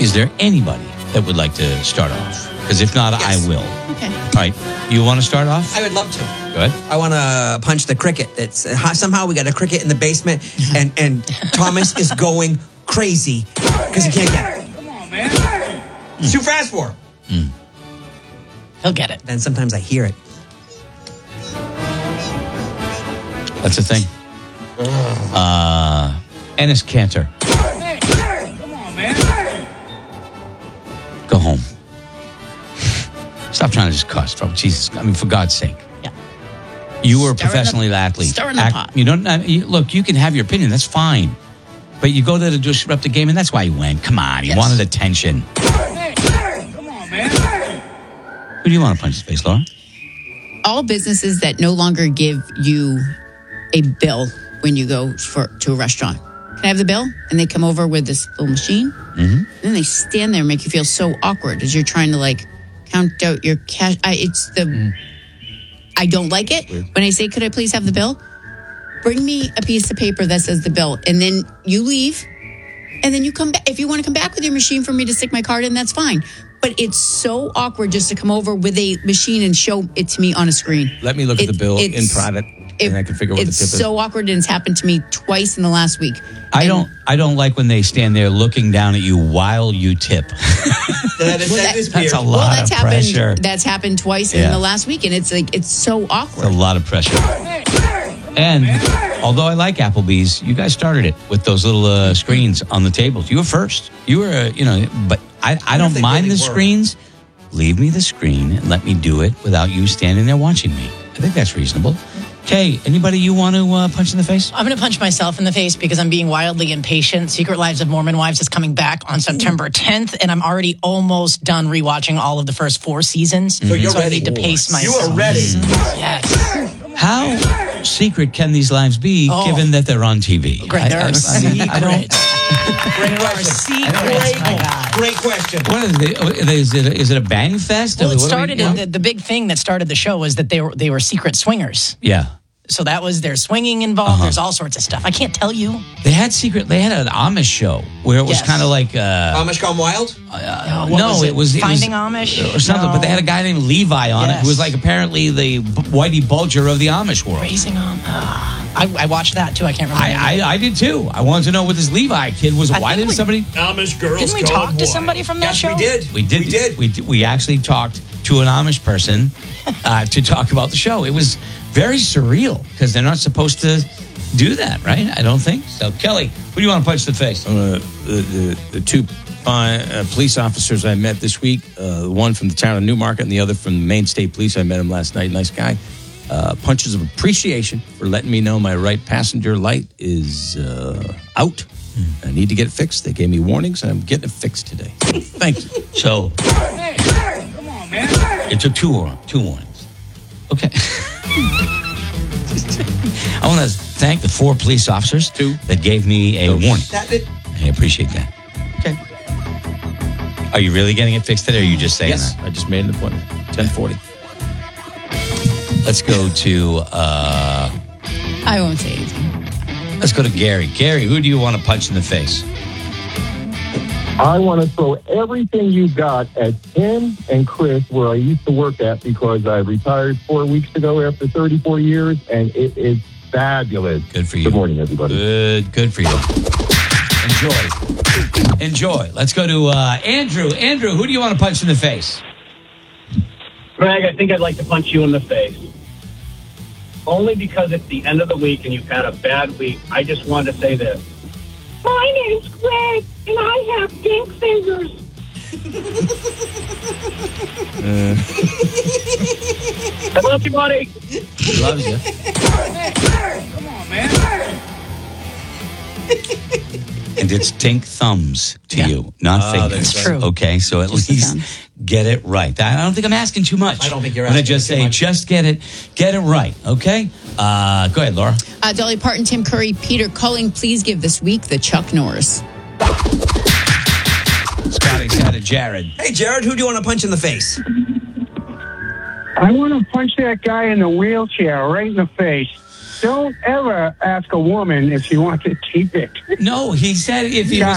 Is there anybody that would like to start off? Because if not, Yes. I will. Okay. All right. You want to start off? I would love to. Go ahead. I want to punch the cricket. That's somehow we got a cricket in the basement, and Thomas is going crazy because he can't get it. Come on, man. It's too fast for him. He'll get it. Then sometimes I hear it. That's a thing. Ennis Cantor. Come on, man. Go home. Stop trying to just cuss, bro. Jesus. I mean, for God's sake. Yeah. You were a Stirring professional the- athlete. stirring the pot. You don't look. You can have your opinion. That's fine. But you go there to disrupt the game, and that's why you went. Come on, you Yes. wanted attention. Come on, man. Who do you want to punch in the face, Laura? All businesses that no longer give you a bill when you go to a restaurant. Can I have the bill? And they come over with this little machine. Mm-hmm. And then they stand there and make you feel so awkward as you're trying to count out your cash. I don't like it. When I say, could I please have the bill? Bring me a piece of paper that says the bill. And then you leave. And then you come back. If you want to come back with your machine for me to stick my card in, that's fine. But it's so awkward just to come over with a machine and show it to me on a screen. Let me look at the bill in private, and I can figure out what the It's tip is. so awkward, and it's happened to me twice in the last week. I don't like when they stand there looking down at you while you tip. That's That's a lot of pressure. happened. That's happened twice in the last week, and it's so awkward. It's a lot of pressure. And although I like Applebee's, you guys started it with those little screens on the tables. You were first. You were, but I don't mind the screens. Leave me the screen and let me do it without you standing there watching me. I think that's reasonable. Kay, anybody you want to punch in the face? I'm going to punch myself in the face because I'm being wildly impatient. Secret Lives of Mormon Wives is coming back on September 10th, and I'm already almost done rewatching all of the first 4 seasons. So you're I ready. need to pace myself. You are ready. Yes. How secret can these lives be, given that they're on TV? Great. There are secrets. Great question. Great question. What is it? Is it a bang fest? Well, What it do we- started. The big thing that started the show was that they were secret swingers. Yeah. So that was there's swinging involved. There's all sorts of stuff. I can't tell you. They had an Amish show where it was Yes. kind of like Amish Gone Wild? it was Finding Amish or something. No. But they had a guy named Levi on it who was Yes. like apparently the Whitey Bulger of the Amish world. Raising on. I watched that too. I can't remember. I did too. I wanted to know what this Levi kid was. Why didn't somebody? Amish girls. Didn't we talk to somebody from that Yes, show? we did. We did. We actually talked to an Amish person to talk about the show. It was very surreal because they're not supposed to do that, right? I don't think so. Kelly, who do you want to punch in the face? The two police officers I met this week, one from the town of Newmarket and the other from the Maine State Police. I met him last night. Nice guy. Punches of appreciation for letting me know my right passenger light is out. I need to get it fixed. They gave me warnings, and I'm getting it fixed today. Thank you. So Come on, man. it took two warnings. Okay. I want to thank the 4 police officers that gave me a warning. I appreciate that. Okay. Are you really getting it fixed today, or are you just saying Yes, that? I just made an appointment. 10:40. Let's go to I won't say anything. let's go to Gary. Gary, who do you want to punch in the face? I want to throw everything you got at Tim and Chris, where I used to work at, because I retired 4 weeks ago after 34 years, and it is fabulous. Good for you. Good morning, everybody. Good for you. Enjoy. Let's go to Andrew. Andrew, who do you want to punch in the face? Greg, I think I'd like to punch you in the face. Only because it's the end of the week and you've had a bad week. I just wanted to say this. My name's Greg, and I have pink fingers. I love you, buddy. He loves you. Come on, man. And it's tink thumbs to you, not fingers. That's true. Okay, so at least get it right. I don't think I'm asking too much. I don't think you're I'm gonna asking just too say, much. just get it right. Okay. Go ahead, Laura. Dolly Parton, Tim Curry, Peter Culling. Please give this week the Chuck Norris. Scotty's had it. Jared. Hey, Jared, who do you want to punch in the face? I want to punch that guy in the wheelchair right in the face. Don't ever ask a woman if she wants to keep it. No, he said if he was